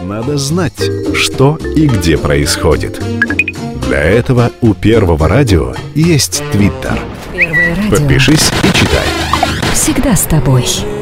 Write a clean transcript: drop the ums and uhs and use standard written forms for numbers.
надо знать, что и где происходит. Для этого у Первого радио есть Твиттер. Первое радио. Подпишись и читай. Всегда с тобой.